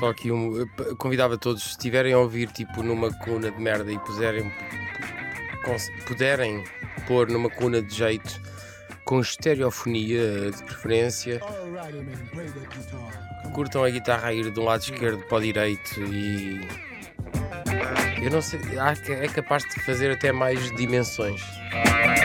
só aqui convidava todos, se estiverem a ouvir tipo numa cuna de merda e puderem pôr numa cuna de jeito com estereofonia de preferência, curtam a guitarra a ir de um lado esquerdo para o direito e eu não sei, é capaz de fazer até mais dimensões.